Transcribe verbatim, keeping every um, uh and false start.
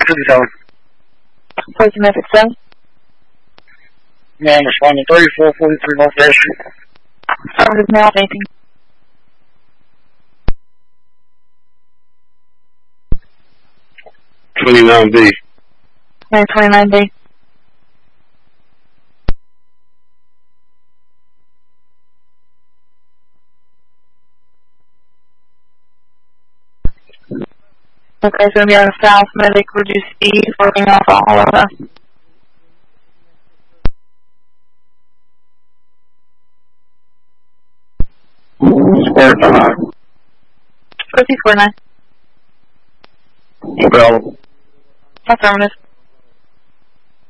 fifty-seven. Place in fifty-seven. Man responding thirty-four forty-three North Air Street. Service now anything. twenty-nine B. Yeah, twenty-nine B. Okay, so we are South Medic Reduce speed, working off all of us. Square nine. Proceed square nine. Available. Affirmative.